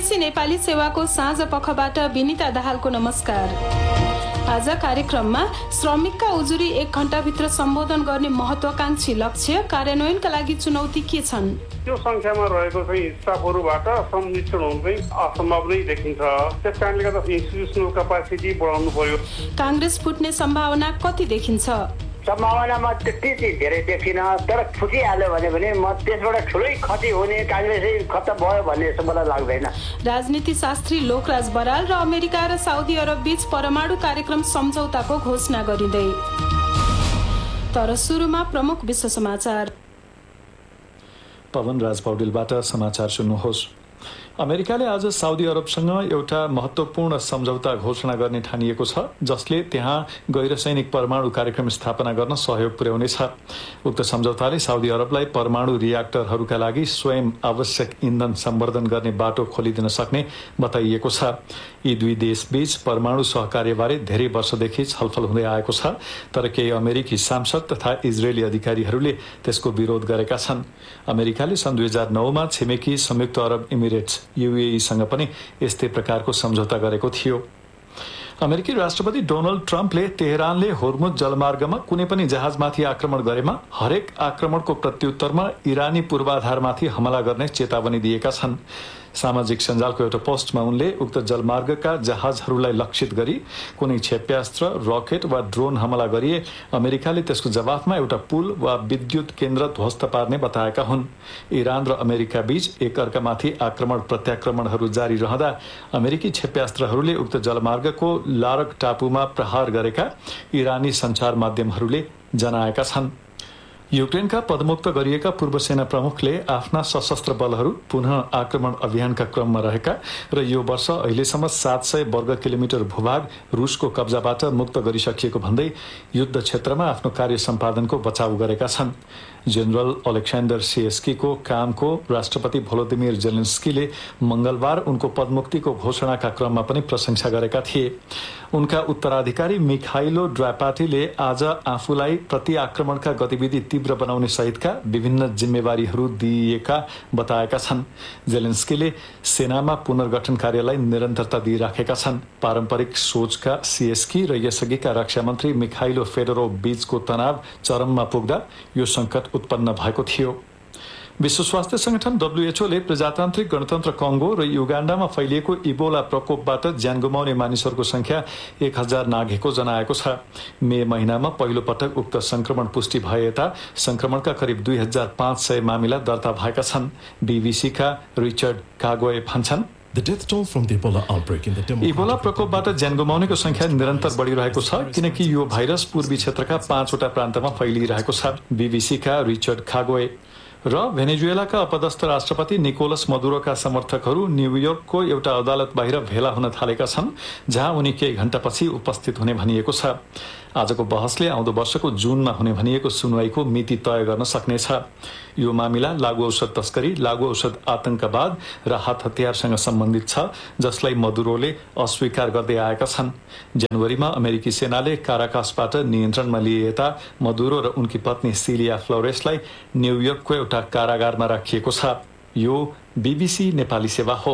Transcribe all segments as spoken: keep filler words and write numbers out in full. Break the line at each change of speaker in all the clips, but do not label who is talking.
BBC Nepali सेवाको साँझ पखबाट विनिता दाहालको नमस्कार। आज कार्यक्रममा श्रमिकका उजुरी एक घण्टाभित्र सम्बोधन गर्ने महत्वाकांक्षी लक्ष्य कार्यान्वयनका लागि चुनौती के छन्?
त्यो संख्यामा रहेको चाहिँ स्टाफहरूबाट संरक्षण हुनु चाहिँ असम्भव नै देखिन्छ। त्यस कारणले गर्दा इन्स्टिट्युसनल क्यापासिटी बढाउनु पर्यो।
कांग्रेस फुट्ने सम्भावना कति देखिन्छ?
सम्भावनामा त्यति धेरै देखिन, तर फुटिहाल्यो भने पनि म त्यसबाट ठुलै क्षति हुने, कांग्रेसै खत्तम भयो भन्ने जस्तो मलाई लाग्दैन।
राजनीति शास्त्री लोकराज बराल र अमेरिका र साउदी अरब बीच परमाणु कार्यक्रम सम्झौताको घोषणा गरिँदै। तर सुरुमा प्रमुख विश्व समाचार।
पवन राज पौडेलबाट समाचार सुन्नुहोस्। अमेरिकाले आज साउदी अरबसँग एउटा महत्त्वपूर्ण सम्झौता घोषणा गर्ने ठानिएको छ, जसले त्यहाँ गैर सैनिक परमाणु कार्यक्रम स्थापना गर्न सहयोग पुर्याउनेछ। उक्त सम्झौताले साउदी अरबलाई परमाणु रियाक्टरहरूका लागि स्वयं आवश्यक इन्धन सम्वर्धन गर्ने बाटो खोलिदिन सक्ने बताइएको छ। यी दुई देशबीच परमाणु सहकार्यबारे धेरै वर्षदेखि छलफल हुँदै आएको छ, तर केही अमेरिकी सांसद तथा इजरायली अधिकारीहरूले त्यसको विरोध गरेका छन्। अमेरिकाले सन् दुई हजार नौमा छिमेकी संयुक्त अरब इमिरेट्स यूएईसँग पनि यस्तै प्रकारको सम्झौता गरेको थियो। अमेरिकी राष्ट्रपति डोनाल्ड ट्रम्पले तेहरानले होर्मुज जलमार्गमा कुनै पनि जहाजमाथि आक्रमण गरेमा हरेक आक्रमणको प्रत्युत्तरमा इरानी पूर्वाधारमाथि हमला गर्ने चेतावनी दिएका छन्। सामाजिक सञ्जालको एउटा पोस्टमा उनले उक्त जलमार्गका जहाजहरूलाई लक्षित गरी कुनै क्षेप्यास्त्र, रकेट वा ड्रोन हमला गरिए अमेरिकाले त्यसको जवाफमा एउटा पुल वा विद्युत केन्द्र ध्वस्त पार्ने बताएका हुन्। इरान र अमेरिका बीच एकअर्कामाथि आक्रमण प्रत्याक्रमणहरू जारी रहँदा अमेरिकी क्षेप्यास्त्रहरूले उक्त जलमार्गको लारक टापुमा प्रहार गरेका इरानी सञ्चार माध्यमहरूले जनाएका छन्। युक्रेनका पदमुक्त गरिएका पूर्व सेना प्रमुखले आफ्ना सशस्त्र बलहरू पुनः आक्रमण अभियानका क्रममा रहेका र यो वर्ष अहिलेसम्म सात सय वर्ग किलोमिटर भूभाग रुसको कब्जाबाट मुक्त गरिसकिएको भन्दै युद्ध क्षेत्रमा आफ्नो कार्य सम्पादनको बचाउ गरेका छन्। जनरल अलेक्सान्डर सिएस्कीको कामको राष्ट्रपति भोलोदिमिर जेलेन्स्कीले मंगलबार उनको पदमुक्तिको घोषणाका क्रममा पनि प्रशंसा गरेका थिए। उनका उत्तराधिकारी मिखाइलो ड्रापाटीले आज आफूलाई प्रति आक्रमणका गतिविधि तीव्र बनाउने सहितका विभिन्न जिम्मेवारीहरू दिएका बताएका छन्। जेलेन्स्कीले सेनामा पुनर्गठन कार्यलाई निरन्तरता दिइराखेका छन्। पारम्परिक सोचका सिएस्की र यसअघिका रक्षा मन्त्री मिखाइलो फेडोरोभ बीचको तनाव चरममा पुग्दा यो संकट उत्पन्न भएको थियो। विश्व स्वास्थ्य संगठन डब्ल्युएचओले प्रजातान्त्रिक गणतन्त्र कङ्गो र युगाण्डामा फैलिएको इबोला प्रकोपबाट ज्यान गुमाउने मानिसहरूको संख्या एक हजार नाघेको जनाएको छ। मे महिनामा पहिलो पटक उक्त संक्रमण पुष्टि भए यता संक्रमणका करिब दुई हजार पाँच सय मामिला दर्ता भएका छन्। बीबीसीका रिचर्ड कागोए भन्छन्, इबोला प्रकोपबाट ज्यान गुमाउनेको संख्या निरन्तर बढिरहेको छ, किनकि यो भाइरस पूर्वी क्षेत्रका पाँचवटा प्रान्तमा फैलिरहेको छ। बीबीसीका रिचर्ड कागोए र भेनेजुएलाका अपदस्थ राष्ट्रपति निकोलस मदुरोका समर्थकहरू न्युयोर्कको एउटा अदालत बाहिर भेला हुन थालेका छन्, जहाँ उनी केही घण्टापछि उपस्थित हुने भनिएको छ। आजको बहसले आउँदो वर्षको जुनमा हुने भनिएको सुनवाईको मिति तय गर्न सक्नेछ। यो मामिला लागू औषध तस्करी, लागू औषध आतंकवाद र हात हतियारसँग सम्बन्धित छ, जसलाई मदुरोले अस्वीकार गर्दै आएका छन्। जनवरीमा अमेरिकी सेनाले काराकासबाट नियन्त्रणमा लिए यता मदुरो र उनकी पत्नी सिलिया फ्लोरेसलाई न्युयोर्कको एउटा कारागारमा राखिएको छ। यो बीबीसी नेपाली सेवा हो।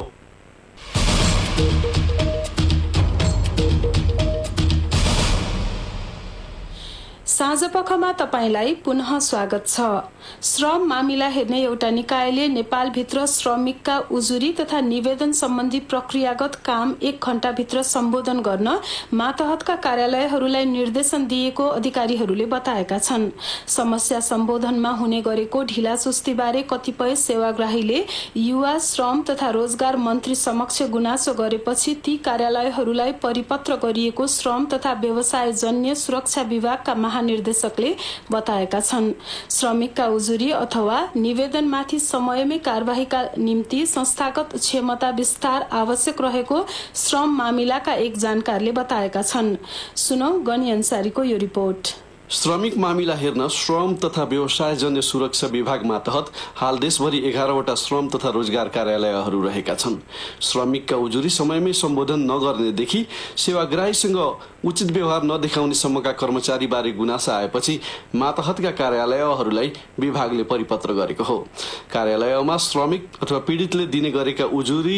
साँझपखमा तपाईलाई पुनः स्वागत छ। श्रम मामिला हेर्ने एउटा निकायले नेपालभित्र श्रमिकका उजुरी तथा निवेदन सम्बन्धी प्रक्रियागत काम एक घण्टाभित्र सम्बोधन गर्न मातहतका कार्यालयहरूलाई निर्देशन दिएको अधिकारीहरूले बताएका छन्। समस्या सम्बोधनमा हुने गरेको ढिलासुस्तीबारे कतिपय सेवाग्राहीले युवा श्रम तथा रोजगार मन्त्री समक्ष गुनासो गरेपछि ती कार्यालयहरूलाई परिपत्र गरिएको श्रम तथा व्यवसाय जन्य सुरक्षा विभागका महानिर्देशकले बताएका छन्। श्रमिकका उजुरी अथवा निवेदनमाथि समयमै कारबाहीका निम्ति संस्थागत क्षमता विस्तार आवश्यक रहेको श्रम मामिलाका एक जानकारले बताएका छन्। सुनौ गनी अन्सारीको यो रिपोर्ट।
श्रमिक मामिला हेर्न श्रम तथा व्यवसाय जन्य सुरक्षा विभाग मातहत हाल देशभरि एघारवटा श्रम तथा रोजगार कार्यालयहरू रहेका छन्। श्रमिकका उजुरी समयमै सम्बोधन नगर्नेदेखि सेवाग्राहीसँग उचित व्यवहार नदेखाउने सम्मका कर्मचारीबारे गुनासा आएपछि मातहतका कार्यालयहरूलाई विभागले परिपत्र गरेको हो। कार्यालयमा श्रमिक अथवा पीडितले दिने गरेका उजुरी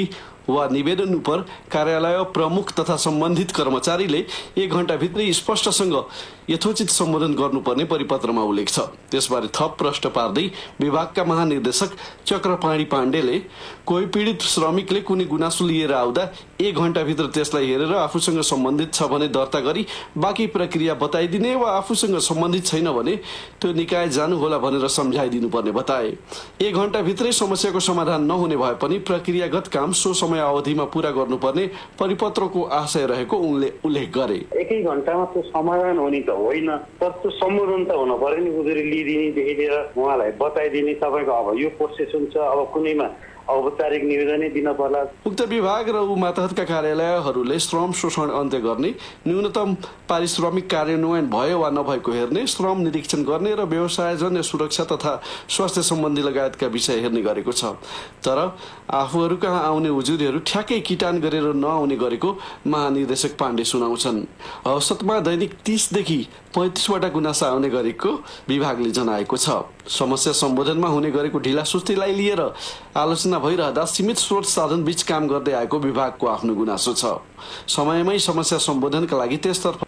वा निवेदन उप कार्यालय प्रमुख तथा सम्बन्धित कर्मचारीले एक घण्टाभित्रै स्पष्टसँग यथोचित सम्बोधन गर्नुपर्ने परिपत्रमा उल्लेख छ। त्यसबारे थप प्रश्न पार्दै विभागका महानिर्देशक चक्रपाणी पाण्डेले कोही पीडित श्रमिकले कुनै गुनासो लिएर आउँदा एक घण्टाभित्र त्यसलाई हेरेर आफूसँग सम्बन्धित छ भने दर्ता गरी बाँकी प्रक्रिया बताइदिने वा आफूसँग सम्बन्धित छैन भने त्यो निकाय जानुहोला भनेर सम्झाइदिनु पर्ने बताए। एक घण्टाभित्रै समस्याको समाधान नहुने भए पनि प्रक्रियागत काम सो समय अवधिमा पूरा गर्नुपर्ने परिपत्रको आशय रहेको उनले उल्लेख गरे।
एकै घण्टामा त्यो समाधान हुने त होइन, तर त्यो सम्बोधन त हुन पर्यो नि। उजुरी लिइदिनेदेखि लिएर उहाँलाई बताइदिने तपाईँको अब यो प्रोसेस हुन्छ, अब कुनैमा औपचारिक निवेदनै दिन पर्ला।
उक्त विभाग र ऊ मातहतका कार्यालयहरूले श्रम शोषण अन्त्य गर्ने, न्यूनतम पारिश्रमिक कार्यान्वयन भयो वा नभएको हेर्ने, श्रम निरीक्षण गर्ने र व्यवसायजन्य सुरक्षा तथा स्वास्थ्य सम्बन्धी लगायतका विषय हेर्ने गरेको छ। तर आफूहरू कहाँ आउने उजुरीहरू ठ्याक्कै किटान गरेर नआउने गरेको महानिर्देशक पाण्डे सुनाउँछन्। औसतमा दैनिक तीसदेखि पैँतिसवटा गुनासा आउने गरेको विभागले जनाएको छ। समस्या सम्बोधनमा हुने गरेको ढिलासुस्तीलाई लिएर आलोचना भइरहँदा सीमित स्रोत साधन बीच काम गर्दै आएको विभागको आफ्नो गुनासो छ। समयमै समस्या सम्बोधनका लागि त्यसतर्फ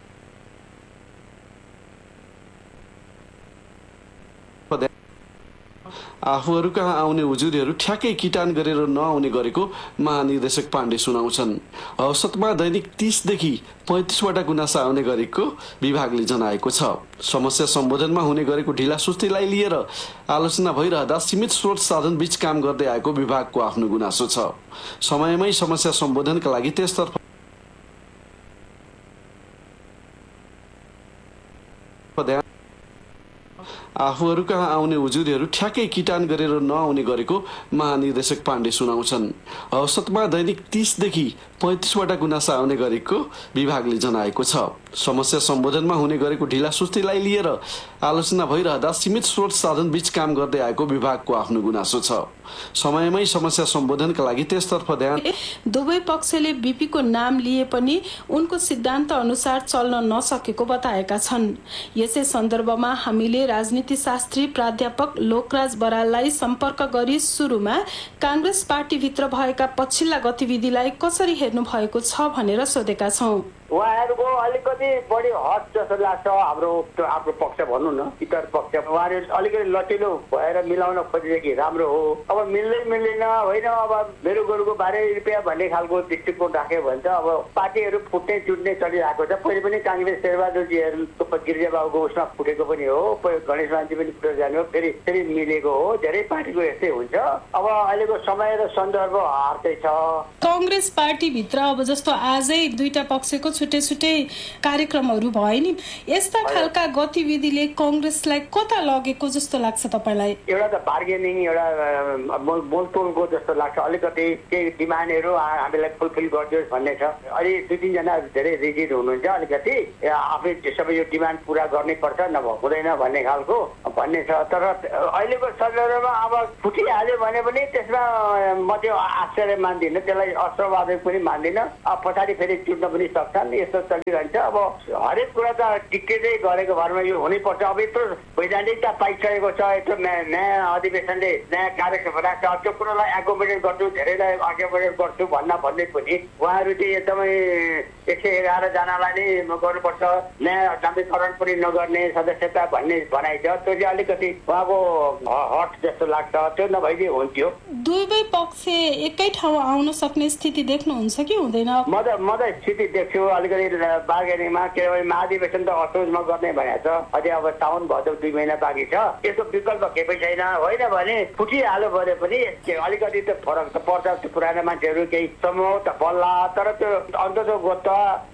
आफूहरू कहाँ आउने उजुरीहरू ठ्याक्कै किटान गरेर नआउने गरेको महानिर्देशक पाण्डे सुनाउँछन्। औसतमा दैनिक तीसदेखि पैँतिसवटा गुनासा आउने गरेको विभागले जनाएको छ। समस्या सम्बोधनमा हुने गरेको ढिलासुस्तीलाई लिएर आलोचना भइरहँदा सीमित स्रोत साधन बीच काम गर्दै आएको विभागको आफ्नो गुनासो छ। समयमै समस्या सम्बोधनका लागि त्यसतर्फ आफूहरू कहाँ आउने उजुरीहरू ठ्याक्कै किटान गरेर नआउने गरेको महानिर्देशक पाण्डे सुनाउँछन्। औसतमा दैनिक तीसदेखि पैँतिसवटा गुनासा आउने गरेको विभागले जनाएको छ। समस्या सम्बोधनमा हुने गरेको ढिलासुस्तीलाई लिएर आलोचना भइरहँदा सीमित स्रोत साधन बीच काम गर्दै आएको विभागको आफ्नो गुनासो छ। समयमै समस्या सम्बोधनका लागि त्यसतर्फ ध्यान।
दुवै पक्षले बीपीको नाम लिए पनि उनको सिद्धान्त अनुसार चल्न नसकेको बताएका छन्। यसै सन्दर्भमा हामीले राजनीति शास्त्री प्राध्यापक लोकराज बराललाई सम्पर्क गरी सुरुमा कांग्रेस पार्टीभित्र भएका पछिल्ला गतिविधिलाई कसरी हेर्नु भएको छ भनेर सोधेका छौं।
उहाँहरूको अलिकति बढी हट जस्तो लाग्छ। हाम्रो आफ्नो पक्ष भनौँ न, इतर पक्ष उहाँहरू अलिकति लचिलो भएर मिलाउन खोजेदेखि राम्रो हो। अब मिल्दै मिल्दैन होइन, अब मेरो गोरुको बाह्र रुपियाँ भन्ने खालको दृष्टिकोण राख्यो भने त अब पार्टीहरू फुट्ने चुट्ने चलिरहेको छ। पहिले पनि काङ्ग्रेस शेरबहादुरजीहरूको गिरिजाबाबुको उसमा फुटेको पनि हो, गणेश मान्छे पनि फुटेर जाने हो, फेरि फेरि मिलेको हो। धेरै पार्टीको यस्तै हुन्छ। अब अहिलेको समय र सन्दर्भ हार्दै छ।
कांग्रेस पार्टीभित्र अब जस्तो आजै दुईटा पक्षको छुट्टै छुट्टै कार्यक्रमहरू भए नि, यस्ता खालका गतिविधिले कांग्रेसलाई कता लगेको जस्तो लाग्छ तपाईलाई?
एउटा त बार्गेनिङ, एउटा मोलतोलको जस्तो लाग्छ। अलिकति केही डिमान्डहरू हामीलाई फुलफिल गरिदियोस् भन्ने छ। अलि दुई तिनजना धेरै रिजिड हुनुहुन्छ, अलिकति आफै सबै यो डिमान्ड पुरा गर्नै पर्छ, नभए हुँदैन भन्ने खालको भन्ने छ। तर अहिलेको सन्दर्भमा अब फुटिहाल्यो भने पनि त्यसमा म त्यो आश्चर्य मान्दिनँ, त्यसलाई अस्वाभाविक पनि मान्दिनँ। अब पछाडि फेरि चुट्न पनि सक्छन्, यस्तो चलिरहन्छ। अब हरेक कुरा त टिकेटै गरेको भरमा यो हुनैपर्छ। अब यत्रो वैधानिकता पाइसकेको छ, यत्रो नयाँ अधिवेशनले नयाँ कार्यक्रम बनाएको छ। त्यो कुरालाई एकोमोडेट गर्छु, धेरैलाई एकोमोडेट गर्छु भन्न भन्दै पनि उहाँहरू चाहिँ एकदमै एक सय एघारजनालाई नै गर्नुपर्छ, नयाँ नामीकरण पनि नगर्ने सदस्यता भन्ने भनाइ छ। त्यो चाहिँ अलिकति उहाँको हट जस्तो लाग्छ। त्यो नभइदिए हुन्थ्यो।
दुवै पक्ष एकै ठाउँ आउन सक्ने स्थिति देख्नुहुन्छ कि हुँदैन?
म त म त स्थिति देख्छु अलिकति बार्गेनिङमा। किनभने महाधिवेशन त असोजमा गर्ने भनेको छ। अझै अब साउन भदौ दुई महिना बाँकी छ। यसको विकल्प केही छैन। होइन भने फुटिहाल्यो भने पनि अलिकति त फरक त पर्छ। त्यो पुरानो मान्छेहरू केही समूह त बल्ला, तर त्यो अन्तत गोत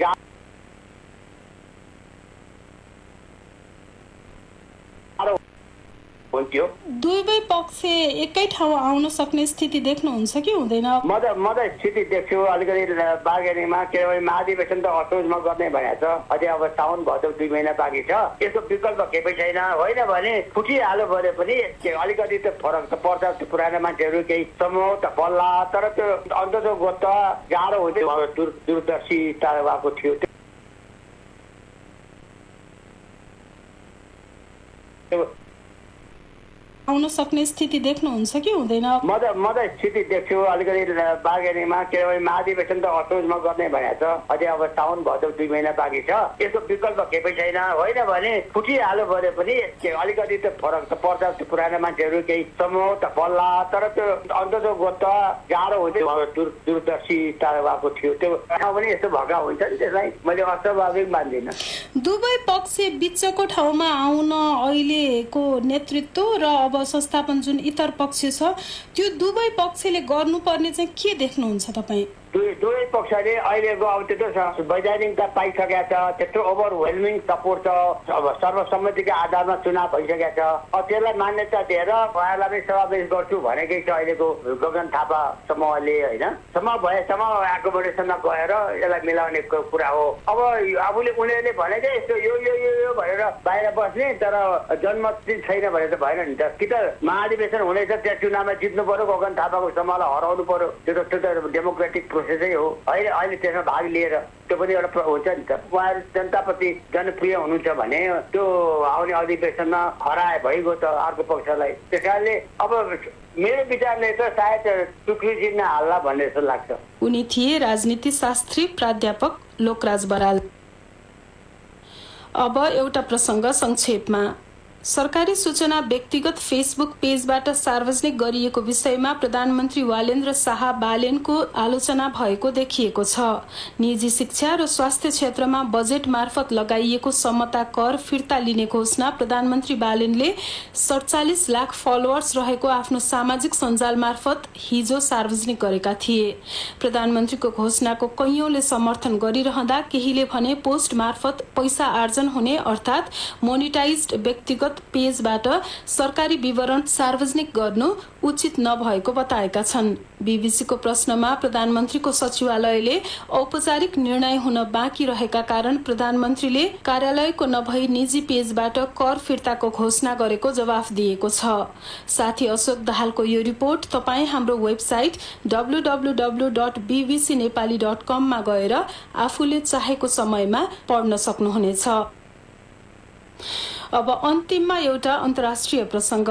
हुन्थ्यो।
दुवै पक्ष एकै ठाउँ आउन सक्ने स्थिति देख्नुहुन्छ कि हुँदैन?
म त म त स्थिति देख्छु अलिकति बार्गेनिङमा। किनभने महाधिवेशन त असोजमा गर्ने भनेको छ। अझै अब साउन भदौ दुई महिना बाँकी छ। यसको विकल्प केही छैन। होइन भने फुटिहाल्यो भने पनि अलिकति त फरक त पर्छ। त्यो पुरानो मान्छेहरू केही समूह त बल्ला, तर त्यो अन्तत गोत गाह्रो हुन्थ्यो। दूरदर्शिता भएको थियो।
आउन सक्ने स्थिति देख्नुहुन्छ कि हुँदैन?
म त म त स्थिति देख्छु अलिकति बार्गेनिङमा, किनभने महाधिवेशन त असोजमा गर्ने भनेको छ। अझै अब साउन भदौ दुई महिना बाँकी छ। यसको विकल्प केही छैन। होइन भने फुटिहाल्यो भने पनि अलिकति त फरक त पर्छ। त्यो पुरानो मान्छेहरू केही समूह त बल्ला, तर त्यो अन्ततः गोत गाह्रो हुन्थ्यो। दूरदर्शिता भएको थियो त्यो पनि यस्तो भएका हुन्छ नि, त्यसलाई मैले अस्वाभाविक मान्दिनँ।
दुवै पक्ष बिचको ठाउँमा आउन अहिलेको नेतृत्व र अब संस्थापन जुन इतर पक्ष छ, त्यो दुवै पक्षले गर्नुपर्ने चाहिँ के देख्नुहुन्छ तपाईँ?
दुई दुवै पक्षले अहिलेको अब त्यत्रो वैधानिकता पाइसकेका छ, त्यत्रो ओभरवेलमिङ सपोर्ट छ, अब सर्वसम्मतिका आधारमा चुनाव भइसकेका छ। अब त्यसलाई मान्यता दिएर उहाँलाई पनि समावेश गर्छु भनेकै छ अहिलेको गगन थापा समूहले। होइन, समूह भएसम्म एकोमोडेसनमा गएर यसलाई मिलाउने कुरा हो। अब आफूले उनीहरूले भनेकै यस्तो यो यो यो भनेर बाहिर बस्ने, तर जनमत छैन भने त भएन नि त। कि त महाधिवेशन हुनेछ, त्यहाँ चुनावमा जित्नु पर्यो, गगन थापाको समूहलाई हराउनु पर्यो, त्यो त त्यो त डेमोक्रेटिक प्रोसेसै हो। अहिले अहिले त्यसमा भाग लिएर त्यो पनि एउटा हुन्छ नि त। उहाँहरू जनताप्रति जनप्रिय हुनुहुन्छ भने त्यो आउने अधिवेशनमा हराए भइगयो त अर्को पक्षलाई। त्यस कारणले अब मेरो विचारले त सायद टुक्री जित्न हाल्ला भन्ने जस्तो लाग्छ।
उनी थिए राजनीति शास्त्री प्राध्यापक लोकराज बराल। अब एउटा प्रसङ्ग संक्षेपमा। सरकारी सूचना व्यक्तिगत फेसबुक पेजबाट सार्वजनिक गरिएको विषयमा प्रधानमन्त्री वालेन्द्र शाह बालेनको आलोचना भएको देखिएको छ। निजी शिक्षा र स्वास्थ्य क्षेत्रमा बजेट मार्फत लगाइएको समता कर फिर्ता लिने घोषणा प्रधानमन्त्री बालेनले सडचालिस लाख फलोअर्स रहेको आफ्नो सामाजिक सञ्जाल मार्फत हिजो सार्वजनिक गरेका थिए। प्रधानमन्त्रीको घोषणाको कैयौंले समर्थन गरिरहँदा केहीले भने पोस्ट मार्फत पैसा आर्जन हुने अर्थात् मोनिटाइज्ड व्यक्तिगत पेजबाट सरकारी विवरण सार्वजनिक गर्नु उचित नभएको बताएका छन्। बीबीसीको प्रश्नमा प्रधानमन्त्रीको सचिवालयले औपचारिक निर्णय हुन बाँकी रहेका कारण प्रधानमन्त्रीले कार्यालयको नभई निजी पेजबाट कर फिर्ताको घोषणा गरेको जवाफ दिएको छ। साथी अशोक दाहालको यो रिपोर्ट तपाईँ हाम्रो website W W W dot BBC Nepali dot कममा गएर आफूले चाहेको समयमा पढ्न सक्नुहुनेछ। अब अन्तिममा एउटा अन्तर्राष्ट्रिय प्रसङ्ग।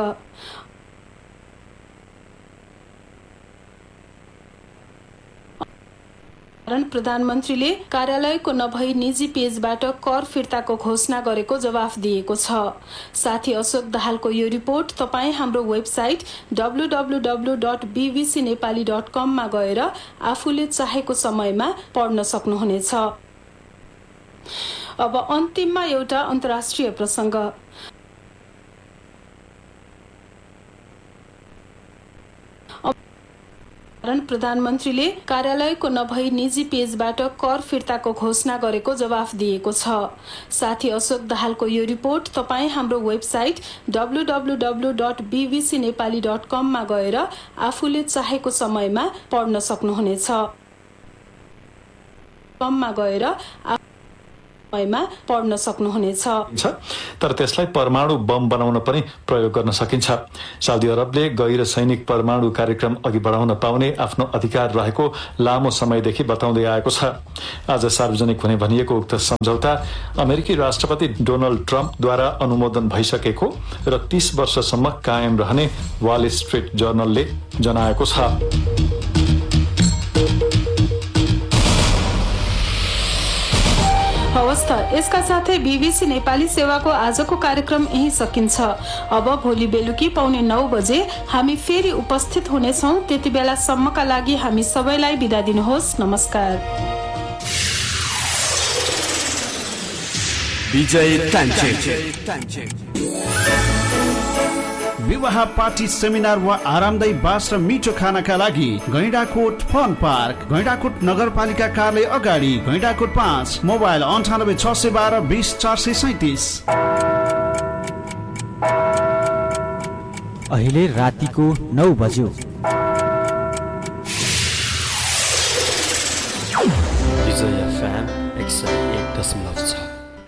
प्रधानमन्त्रीले कार्यालयको नभई निजी पेजबाट कर फिर्ताको घोषणा गरेको जवाफ दिएको छ। साथी अशोक दाहालको यो रिपोर्ट तपाईँ हाम्रो website W W W dot BBC Nepali dot कममा गएर आफूले चाहेको समयमा पढ्न सक्नुहुनेछ। अब अन्तिममा एउटा अन्तर्राष्ट्रिय प्रसङ्ग। प्रधानमन्त्रीले कार्यालयको नभई निजी पेजबाट कर फिर्ताको घोषणा गरेको जवाफ दिएको छ। साथी अशोक दाहालको यो रिपोर्ट तपाईँ हाम्रो website W W W dot BBC Nepali dot कममा गएर आफूले चाहेको समयमा पढ्न सक्नुहुनेछ। कममा गएर समयमा पढ्न सक्नुहुनेछ।
तर त्यसलाई परमाणु बम बनाउन पनि प्रयोग गर्न सकिन्छ। साउदी अरबले गैर सैनिक परमाणु कार्यक्रम अघि बढाउन पाउने आफ्नो अधिकार रहेको लामो समयदेखि बताउँदै आएको छ। आज सार्वजनिक हुने भनिएको उक्त सम्झौता अमेरिकी राष्ट्रपति डोनाल्ड ट्रम्पद्वारा अनुमोदन भइसकेको र तीस वर्षसम्म कायम रहने वाल स्ट्रिट जर्नलले जनाएको छ।
हवस् त, यसका साथै बीबीसी नेपाली सेवाको आजको कार्यक्रम यही सकिन्छ। अब भोलि बेलुकी पौने नौ बजे हामी फेरि उपस्थित हुनेछौँ। त्यति बेलासम्मका लागि हामी सबैलाई बिदा दिनुहोस्। नमस्कार।
विजय टान्चे विवाह पार्टी सेमिनार वा आरामदायी बास र मिठो खानाका लागि गैंडाकोट फन पार्क, गैंडाकोट नगरपालिका कार्यालय अगाडि, गैंडाकोट पाँच, मोबाइल अन्ठानब्बे छ सय बाह्र बिस चार सय सैतिस।
अहिले रातिको नौ बज्यो।
विजय एफएम एक सय एक दशमलव छ।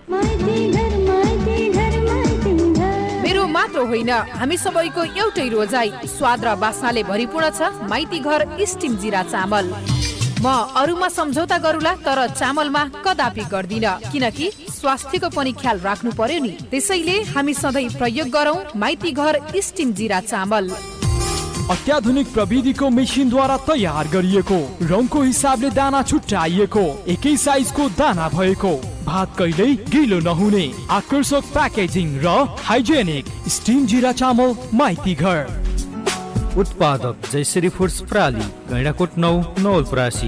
मात्र होइन, हामी सबैको एउटै रोजाइ स्वाद र बासनाले भरिपूर्ण छ माइती घर स्टिम जिरा चामल। म अरूमा सम्झौता गरूला, तर चामलमा कदापि गर्दिन, किनकि स्वास्थ्यको पनि ख्याल राख्नु पर्यो नि। त्यसैले हामी सधैँ प्रयोग गरौँ माइती घर स्टिम जिरा चामल।
अत्याधुनिक प्रविधिको मेसिनद्वारा तयार गरिएको, रङको हिसाबले दाना छुट्याइएको, एकै साइजको दाना भएको, भात कहिल्यै गिलो नहुने, आकर्षक प्याकेजिङ र हाइजेनिक स्टिम जिरा चामल माइती घर।
उत्पादक जयश्री फुड्स प्राली, गैंडाकोट नौ नवलपरासी।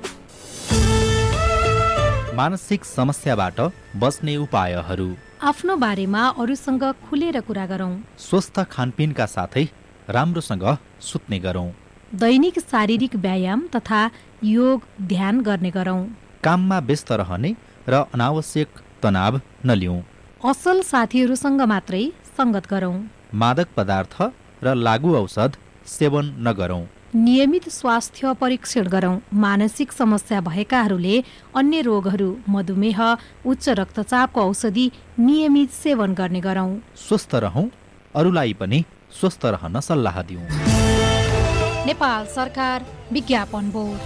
मानसिक समस्याबाट बस्ने उपायहरू।
आफ्नो बारेमा अरूसँग खुलेर कुरा गरौँ।
स्वस्थ खानपिनका साथै राम्रोसँग सुत्ने गरौँ।
दैनिक शारीरिक व्यायाम तथा योग ध्यान गर्ने गरौँ।
काममा व्यस्त रहने र अनावश्यक तनाव नलिउँ।
असल साथीहरूसँग मात्रै सङ्गत गरौँ।
मादक पदार्थ र लागु औषध सेवन नगरौँ।
नियमित स्वास्थ्य परीक्षण गरौँ। मानसिक समस्या भएकाहरूले अन्य रोगहरू, मधुमेह, उच्च रक्तचापको औषधि नियमित सेवन गर्ने गरौँ।
स्वस्थ रहौँ, अरूलाई पनि स्वस्थ रहन सल्लाह दिउँ।
नेपाल सरकार विज्ञापन बोर्ड।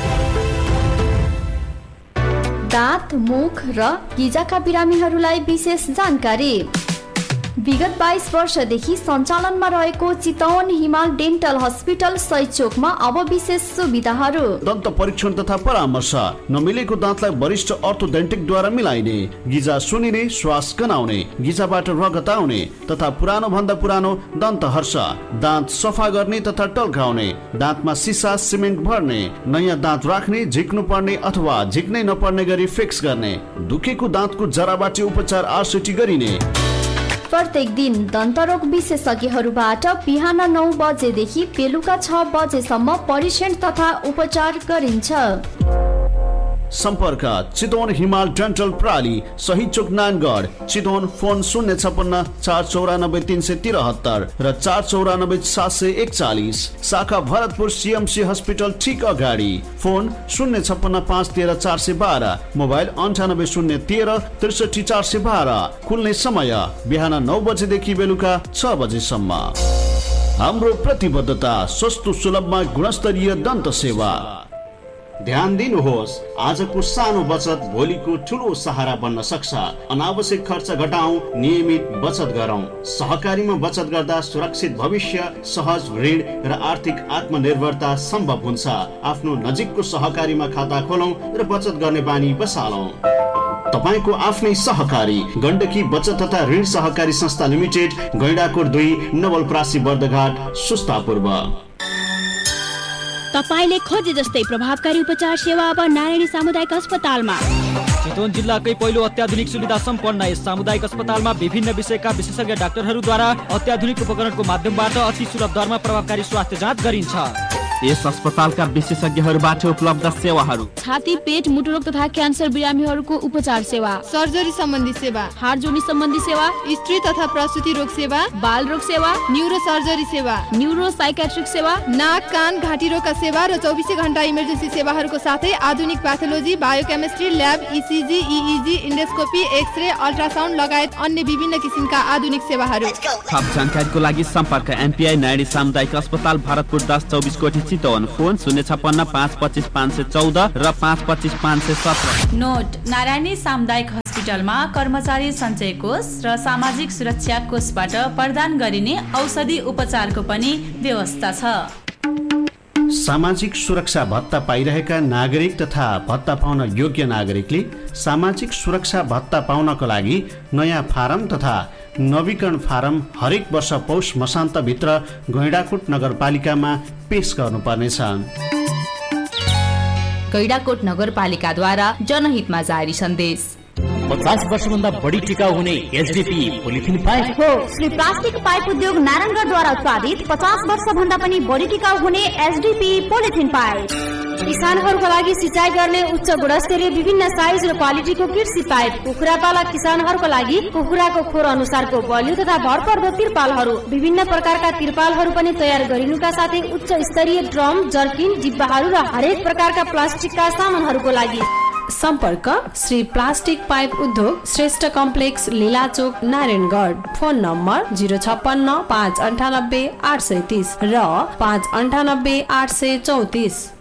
दाँत, मुख र गिजाका बिरामीहरूलाई विशेष जानकारी। विगत बाइस वर्षदेखि सञ्चालनमा रहेको चितवन हिमाल डेन्टल हस्पिटल सही चोकमा अब विशेष सुविधाहरू।
दन्त परीक्षण तथा परामर्श, नमिलेको दाँतलाई वरिष्ठ अर्थोडेन्टिकद्वारा मिलाइने, गिजा सुनिने, श्वास गनाउने, गिजाबाट रगत आउने तथा पुरानो भन्दा पुरानो दन्त हर्ष, दाँत सफा गर्ने तथा टल्काउने, दाँतमा सिसा सिमेन्ट भर्ने, नयाँ दाँत राख्ने, झिक्नु पर्ने अथवा झिक्नै नपर्ने गरी फिक्स गर्ने, दुखेको दाँतको जराबाट उपचार आरसिटी गरिने।
प्रत्येक दिन दन्तरोग विशेषज्ञहरूबाट बिहान नौ बजेदेखि बेलुका छ बजेसम्म परीक्षण तथा उपचार गरिन्छ।
सम्पर्क चितवन हिमाल डेन्टल प्राली, सही चोक नानगढ, चितवन। फोन शून्य छपन्न चार चौरानब्बे तिन सय तिरहत्तर र चार चौरानब्बे सात सय एकचालिस। शाखा भरतपुर सिएमसी हस्पिटल ठिक अगाडि। फोन शून्य छपन्न पाँच तेह्र चार सय बाह्र। मोबाइल अन्ठानब्बे शून्य तेह्र त्रिसठी चार सय बाह्र। खुल्ने समय बिहान नौ बजेदेखि बेलुका छ बजेसम्म। हाम्रो प्रतिबद्धता सस्तो सुलभमा गुणस्तरीय दन्त सेवा। ध्यान दिनुहोस्, आजको सानो बचत भोलिको ठुलो सहारा बन्न सक्छ। अनावश्यक खर्च घटाउँ, नियमित बचत गरौँ। सहकारीमा बचत गर्दा सुरक्षित भविष्य, सहज ऋण र आर्थिक आत्मनिर्भरता सम्भव हुन्छ। आफ्नो नजिकको सहकारीमा खाता खोलौँ र बचत गर्ने बानी बसालौँ। तपाईको आफ्नै सहकारी गण्डकी बचत तथा ऋण सहकारी संस्था लिमिटेड, गैंडाकोट दुई, नवलपरासी, बर्दघाट, सुस्ता पूर्व।
तपाईले खोजे जस्तै प्रभावकारी उपचार सेवा अब नारायणी सामुदायिक अस्पतालमा।
चितवन जिल्लाकै पहिलो अत्याधुनिक सुविधा सम्पन्न यस सामुदायिक अस्पतालमा विभिन्न विषयका विशेषज्ञ डाक्टरहरूद्वारा अत्याधुनिक उपकरणको माध्यमबाट अति सुलभ दरमा प्रभावकारी स्वास्थ्य जाँच गरिन्छ।
यस अस्पतालका विशेषज्ञहरूबाट उपलब्ध सेवाहरू:
छाती, पेट, मुटुरोग तथा क्यान्सर बिरामीहरूको उपचार सेवा,
सर्जरी सम्बन्धी सेवा,
हाड जोड्ने सम्बन्धी सेवा,
स्त्री तथा प्रसुति रोग सेवा,
बाल रोग सेवा,
न्यूरो सर्जरी सेवा,
न्यूरो साइकेट्रिक सेवा,
नाक, कान, घाँटी रोगका सेवा र चौबिसै घण्टा इमर्जेन्सी सेवाहरूको साथै आधुनिक pathology, biochemistry lab, ECG, इइजी, endoscopy, x-ray, ultrasound लगायत अन्य विभिन्न किसिमका आधुनिक सेवाहरू।
थप जानकारीको लागि सम्पर्क एमपीआई नारायणी सामुदायिक अस्पताल, भरतपुर दस चौबिस कोठी, चितवन। फोन शून्य छप्पन्न पाँच पच्चिस पाँच सय चौध र पाँच पच्चिस पाँच सय सत्र।
नोट: नारायणी सामुदायिक हस्पिटलमा कर्मचारी सञ्चय कोष र सामाजिक सुरक्षा कोषबाट प्रदान गरिने औषधि उपचारको पनि व्यवस्था छ।
सामाजिक सुरक्षा भत्ता पाइरहेका नागरिक तथा भत्ता पाउन योग्य नागरिकले सामाजिक सुरक्षा भत्ता पाउनको लागि नयाँ फारम तथा नवीकरण फारम हरेक वर्ष पौष मसान्तभित्र गैंडाकोट नगरपालिकामा पेश गर्नुपर्नेछ।
गैंडाकोट नगरपालिकाद्वारा जनहितमा जारी सन्देश।
पचास वर्षभन्दा बढी टिकाउ हुने एचडीपी पोलिथिन पाइप
हो। श्री प्लास्टिक पाइप उद्योग नारायणगढद्वारा उत्पादित पचास वर्ष भन्दा पनि बढी टिकाउ हुने एचडीपी पोलिथिन पाइप। किसानहरूको लागि सिँचाइ गर्ने उच्च गुणस्तरीय विभिन्न साइज र क्वालिटीको कृषि पाइप। कुखुरा पालक किसानहरूको लागि कुखुराको खोर अनुसारको बलियो तथा भरपर्दो तिरपालहरू, विभिन्न प्रकारका तिरपालहरू पनि तयार गरिनुका साथै उच्च स्तरीय ड्रम, जर्किन, डिब्बाहरू र हरेक प्रकारका प्लास्टिकका सामानहरूको लागि
सम्पर्क श्री प्लास्टिक पाइप उद्योग, Shrestha complex, लीलाचोक, Narayangarh. Phone number zero छप्पन्न पाँच अन्ठानब्बे आठ सय तिस र पाँच अन्ठानब्बे आठ सय चौतिस।